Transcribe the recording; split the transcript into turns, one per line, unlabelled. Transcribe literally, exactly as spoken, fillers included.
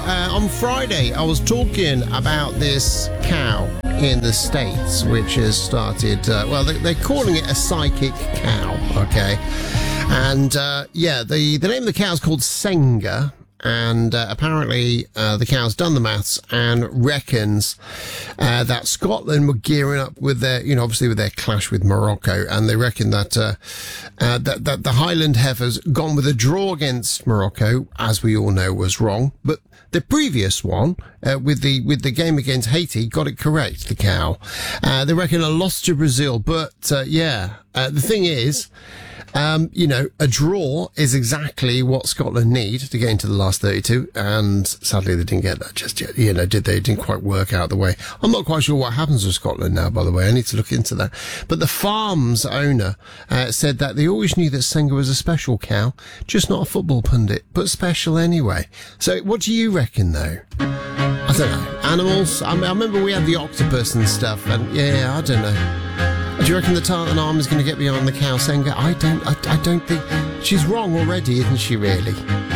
uh, on Friday I was talking about this cow in the States, which has started, uh, well, they, they're calling it a psychic cow, okay? And, uh, yeah, the, the name of the cow is called Senga. And uh, apparently uh, the cow's done the maths and reckons uh, that Scotland were gearing up with their, you know, obviously with their clash with Morocco, and they reckon that uh, uh, that, that the Highland Heifer's gone with a draw against Morocco, as we all know was wrong. But the previous one, uh, with the with the game against Haiti, got it correct. The cow, uh, they reckon a loss to Brazil, but uh, yeah, uh, the thing is. Um, you know, a draw is exactly what Scotland need to get into the last thirty-two, and sadly they didn't get that just yet. You know, did they? It didn't quite work out the way. I'm not quite sure what happens with Scotland now, by the way. I need to look into that. But the farm's owner uh, said that they always knew that Senga was a special cow, just not a football pundit, but special anyway. So what do you reckon, though? I don't know. Animals? I, mean, I remember we had the octopus and stuff, and yeah, I don't know. Do you reckon the Tartan Arm is going to get behind the cow Senga? I don't, I, I don't think... She's wrong already, isn't she, really?